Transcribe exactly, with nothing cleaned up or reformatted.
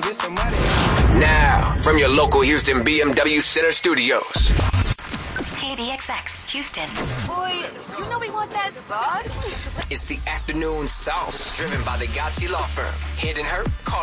Now, from your local Houston B M W Center Studios. K B X X, Houston. Boy, you know we want that sauce. It's the afternoon sauce, driven by the Gotzi Law Firm. Hidden Hurt, call